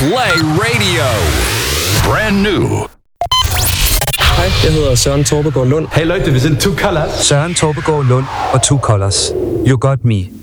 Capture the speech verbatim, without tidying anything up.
Play Radio. Brand new. Hej, jeg hedder Søren Torbegaard Lund. Hey Leute, wir sind Two Colors. Søren Torbegaard Lund og Two Colors. You got me.